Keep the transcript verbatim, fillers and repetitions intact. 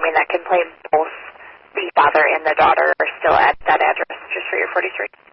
assuming that can claim both the father and the daughter are still at that address, just for your forty-three.